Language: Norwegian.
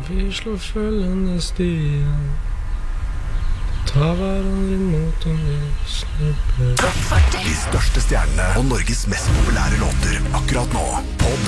Vi slår følgende stien. Ta hverandre imot om vi slipper. De største stjernene og Norges mest populære låter akkurat nå. Pod